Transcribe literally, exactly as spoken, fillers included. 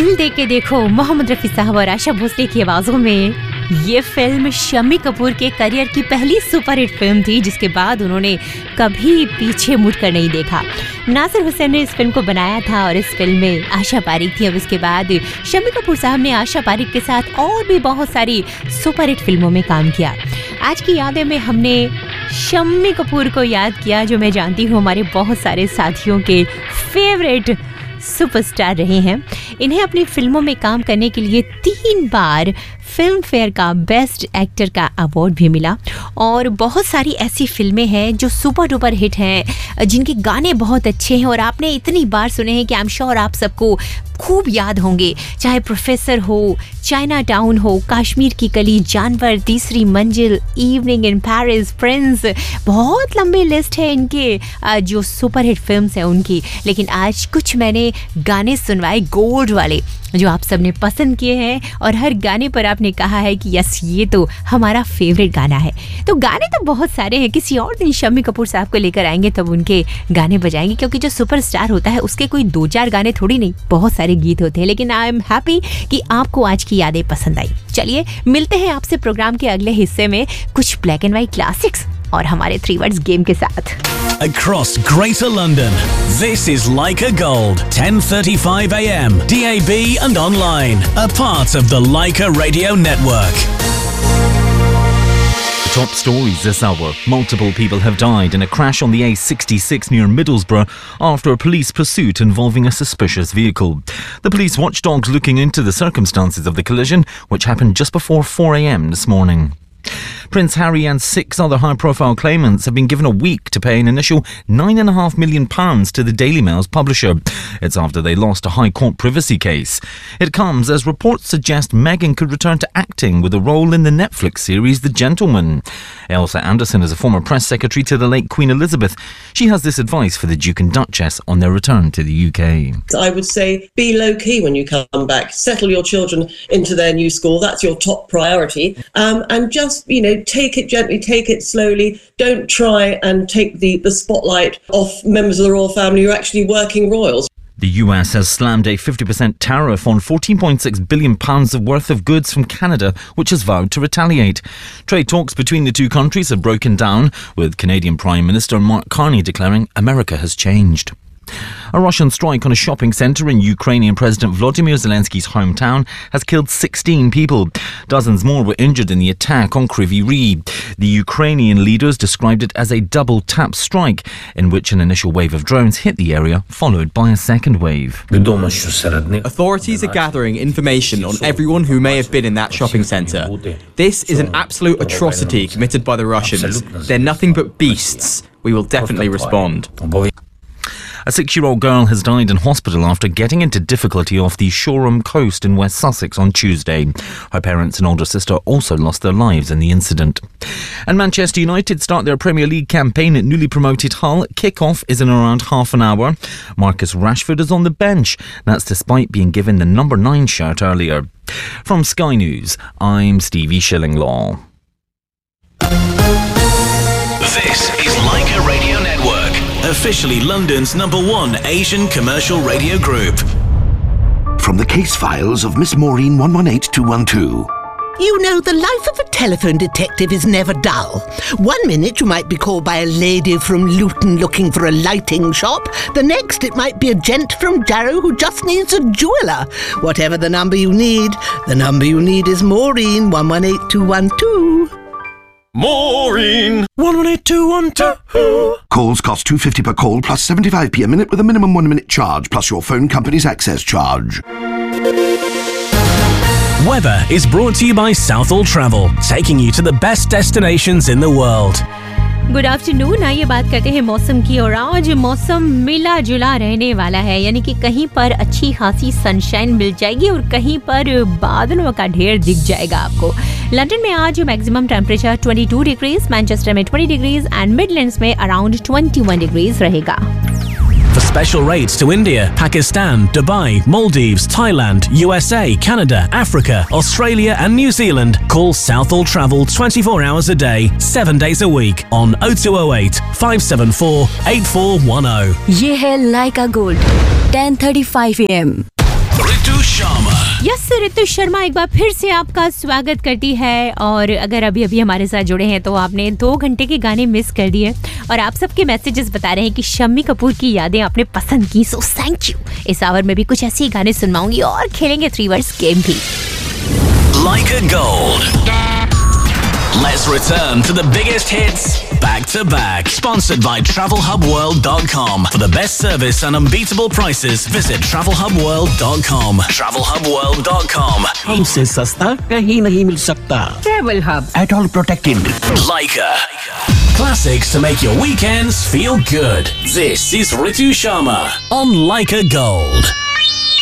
दिल दे के देखो, मोहम्मद रफी साहब और आशा भोसले की आवाजों में। ये फिल्म शम्मी कपूर के करियर की पहली सुपरहिट फिल्म थी, जिसके बाद उन्होंने कभी पीछे मुड़कर नहीं देखा। नासिर हुसैन ने इस फिल्म को बनाया था और इस फिल्म में आशा पारिक थी। अब इसके बाद शम्मी कपूर साहब ने आशा पारिक के साथ और भी बहुत सारी सुपरहिट फिल्मों में काम किया। आज की यादें में हमने शम्मी कपूर को याद किया, जो मैं जानती हूँ हमारे बहुत सारे साथियों के फेवरेट सुपरस्टार रहे हैं। इन्हें अपनी फिल्मों में काम करने के लिए तीन बार फिल्म फेयर का बेस्ट एक्टर का अवार्ड भी मिला और बहुत सारी ऐसी फिल्में हैं जो सुपर डुपर हिट हैं, जिनके गाने बहुत अच्छे हैं और आपने इतनी बार सुने हैं कि आई एम श्योर आप सबको खूब याद होंगे। चाहे प्रोफेसर हो, चाइना टाउन हो, कश्मीर की कली, जानवर, तीसरी मंजिल, इवनिंग इन पेरिस, प्रिंस, बहुत लंबी लिस्ट है इनके जो सुपर हिट फिल्म्स हैं उनकी। लेकिन आज कुछ मैंने गाने सुनवाए गोल्ड वाले जो आप सबने पसंद किए हैं और हर गाने पर आपने कहा है कि यस ये तो हमारा फेवरेट गाना है। तो गाने तो बहुत सारे हैं, किसी और दिन शम्मी कपूर साहब को लेकर आएंगे तब उनके गाने बजाएंगे, क्योंकि जो सुपरस्टार होता है उसके कोई दो चार गाने थोड़ी नहीं, बहुत सारे गीत होते हैं। लेकिन आई एम हैप्पी कि आपको आज की यादें पसंद आई। चलिए मिलते हैं आपसे प्रोग्राम के अगले हिस्से में कुछ ब्लैक एंड व्हाइट क्लासिक्स और हमारे थ्री वर्ड्स गेम के साथ। Across Greater London, this is Leica Gold, ten thirty-five a m, D A B and online, a part of the Leica Radio Network. Top stories this hour. Multiple people have died in a crash on the A sixty-six near Middlesbrough after a police pursuit involving a suspicious vehicle. The police watchdogs looking into the circumstances of the collision, which happened just before four a m this morning. Prince Harry and six other high-profile claimants have been given a week to pay an initial nine point five million pounds to the Daily Mail's publisher. It's after they lost a High Court privacy case. It comes as reports suggest Meghan could return to acting with a role in the Netflix series The Gentleman. Elsa Anderson is a former press secretary to the late Queen Elizabeth. She has this advice for the Duke and Duchess on their return to the U K. I would say be low-key when you come back. Settle your children into their new school. That's your top priority. Um, and just, you know, take it gently, take it slowly. Don't try and take the, the spotlight off members of the royal family who are actually working royals. The U S has slammed a fifty percent tariff on fourteen point six billion pounds of worth of goods from Canada, which has vowed to retaliate. Trade talks between the two countries have broken down, with Canadian Prime Minister Mark Carney declaring America has changed. A Russian strike on a shopping centre in Ukrainian President Volodymyr Zelensky's hometown has killed sixteen people. Dozens more were injured in the attack on Kryvyi Rih. The Ukrainian leaders described it as a double-tap strike, in which an initial wave of drones hit the area, followed by a second wave. Authorities are gathering information on everyone who may have been in that shopping centre. This is an absolute atrocity committed by the Russians. They're nothing but beasts. We will definitely respond. A six-year-old girl has died in hospital after getting into difficulty off the Shoreham coast in West Sussex on Tuesday. Her parents and older sister also lost their lives in the incident. And Manchester United start their Premier League campaign at newly promoted Hull. Kick-off is in around half an hour. Marcus Rashford is on the bench. That's despite being given the number nine shirt earlier. From Sky News, I'm Stevie Shillinglaw. This is Leica Radio Network, officially London's number one Asian commercial radio group. From the case files of Miss Maureen one one eight two one two. You know, the life of a telephone detective is never dull. One minute you might be called by a lady from Luton looking for a lighting shop. The next it might be a gent from Jarrow who just needs a jeweller. Whatever the number you need, the number you need is Maureen one one eight two one two. Maureen one one eight two one two. Calls cost two pounds fifty per call plus seventy-five p a minute with a minimum one minute charge plus your phone company's access charge. Weather is brought to you by Southall Travel, taking you to the best destinations in the world. Good afternoon. आइए बात करते हैं मौसम की, और आज मौसम मिला जुला रहने वाला है, यानी कि कहीं पर अच्छी खासी सनशाइन मिल जाएगी और कहीं पर बादलों का ढेर दिख जाएगा आपको। लंदन में आज मैक्सिमम टेम्परेचर बाईस डिग्रीज, मैनचेस्टर में बीस डिग्रीज एंड मिडलैंड्स में अराउंड इक्कीस डिग्रीज रहेगा। For special rates to India, Pakistan, Dubai, Maldives, Thailand, U S A, Canada, Africa, Australia and New Zealand, call Southall Travel twenty-four hours a day, seven days a week on oh two oh eight, five seven four, eight four one oh. ये है Leica Gold, ten thirty-five a m. Ritu Sharma मैं ऋतु शर्मा एक बार फिर से आपका स्वागत करती है। और अगर अभी अभी हमारे साथ जुड़े हैं तो आपने दो घंटे के गाने मिस कर दिए और आप सबके मैसेजेस बता रहे हैं कि शम्मी कपूर की यादें आपने पसंद की, सो थैंक यू। इस आवर में भी कुछ ऐसे ही गाने सुनवाऊंगी और खेलेंगे थ्री वर्ड्स गेम भी। Like a Gold. Let's return to the biggest hits back to back. Sponsored by travel hub world dot com. For the best service and unbeatable prices, visit travel hub world dot com. travel hub world dot com. हमसे सस्ता कहीं नहीं मिल सकता। Travel Hub. At all protected. Leica. Classics to make your weekends feel good. This is Ritu Sharma on Leica Gold.